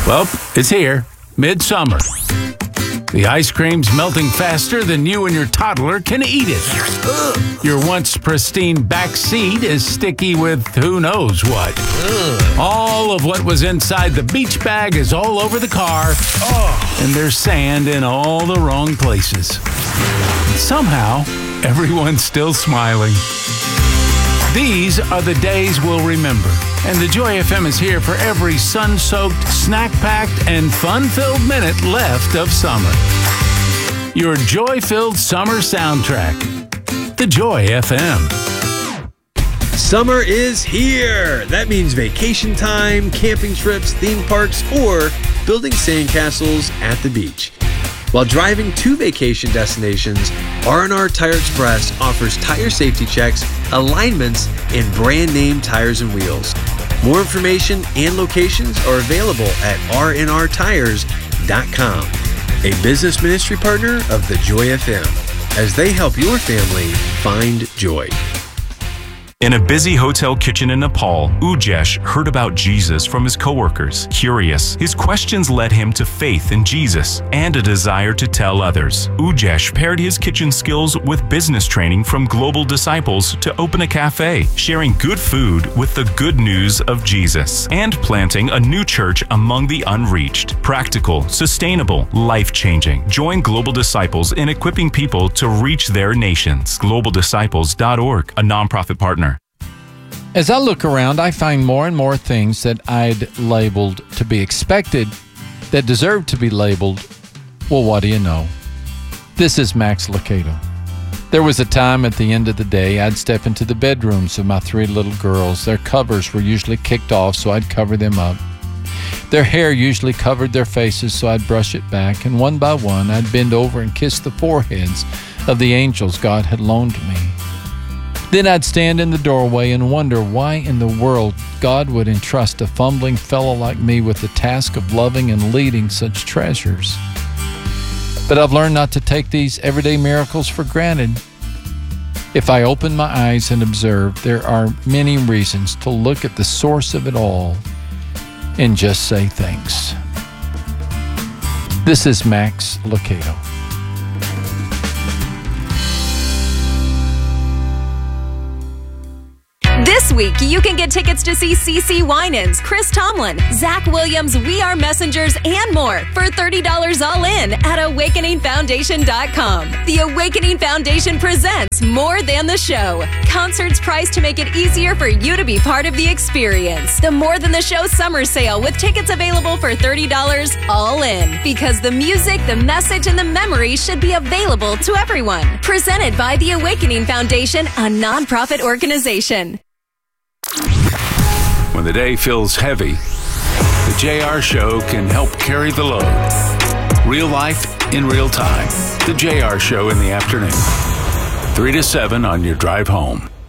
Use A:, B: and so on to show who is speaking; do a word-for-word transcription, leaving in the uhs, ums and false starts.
A: Well, it's here. Midsummer. The ice cream's melting faster than you and your toddler can eat it. Your once pristine back seat is sticky with who knows what. All of what was inside the beach bag is all over the car, and there's sand in all the wrong places. Somehow, everyone's still smiling. These are the days we'll remember, and the Joy F M is here for every sun-soaked, snack-packed, and fun-filled minute left of summer. Your joy-filled summer soundtrack. The Joy F M.
B: Summer is here! That means vacation time, camping trips, theme parks, or building sandcastles at the beach. While driving to vacation destinations, R and R Tire Express offers tire safety checks, alignments, and brand name tires and wheels. More information and locations are available at r n r tires dot com, a business ministry partner of the Joy F M, as they help your family find joy.
C: In a busy hotel kitchen in Nepal, Ujesh heard about Jesus from his coworkers. Curious, his questions led him to faith in Jesus and a desire to tell others. Ujesh paired his kitchen skills with business training from Global Disciples to open a cafe, sharing good food with the good news of Jesus, and planting a new church among the unreached. Practical, sustainable, life-changing. Join Global Disciples in equipping people to reach their nations. global disciples dot org, a nonprofit partner.
D: As I look around, I find more and more things that I'd labeled to be expected that deserve to be labeled, well, what do you know? This is Max Lucado. There was a time at the end of the day I'd step into the bedrooms of my three little girls. Their covers were usually kicked off, so I'd cover them up. Their hair usually covered their faces, so I'd brush it back, and one by one I'd bend over and kiss the foreheads of the angels God had loaned me. Then I'd stand in the doorway and wonder why in the world God would entrust a fumbling fellow like me with the task of loving and leading such treasures. But I've learned not to take these everyday miracles for granted. If I open my eyes and observe, there are many reasons to look at the source of it all and just say thanks. This is Max Lucado.
E: This week, you can get tickets to see CeCe Winans, Chris Tomlin, Zach Williams, We Are Messengers, and more for thirty dollars all in at awakening foundation dot com. The Awakening Foundation presents More Than the Show. Concerts priced to make it easier for you to be part of the experience. The More Than the Show summer sale with tickets available for thirty dollars all in. Because the music, the message, and the memory should be available to everyone. Presented by the Awakening Foundation, a nonprofit organization.
A: When the day feels heavy, the J R Show can help carry the load. Real life in real time. The J R Show in the afternoon. three to seven on your drive home.